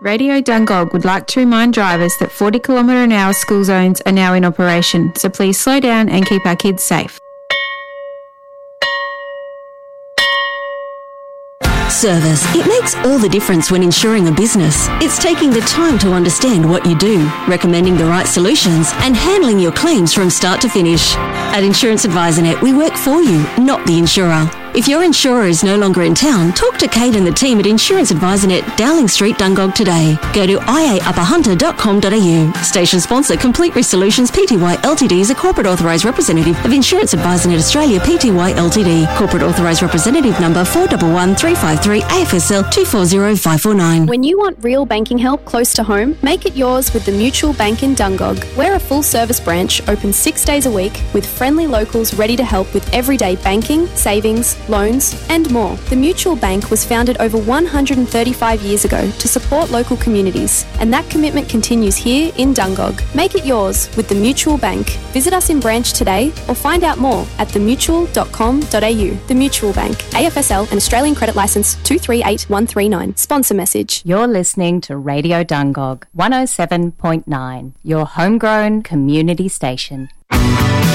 Radio Dungog would like to remind drivers that 40 km/h school zones are now in operation, so please slow down and keep our kids safe. Service. It makes all the difference when insuring a business. It's taking the time to understand what you do, recommending the right solutions, and handling your claims from start to finish. At Insurance Advisor Net, we work for you, not the insurer. If your insurer is no longer in town, talk to Kate and the team at Insurance Advisor Net, Dowling Street, Dungog today. Go to iaupperhunter.com.au. Station sponsor, Complete Risk Solutions Pty Ltd is a corporate authorised representative of Insurance Advisor Net Australia Pty Ltd. Corporate authorised representative number 411353 AFSL 240549. When you want real banking help close to home, make it yours with the Mutual Bank in Dungog. We're a full-service branch open 6 days a week with friendly locals ready to help with everyday banking, savings, loans and more. The Mutual Bank was founded over 135 years ago to support local communities, and that commitment continues here in Dungog. Make it yours with the Mutual Bank. Visit us in branch today or find out more at themutual.com.au. The Mutual Bank, AFSL and Australian Credit Licence 238139. Sponsor message. You're listening to Radio Dungog 107.9, your homegrown community station.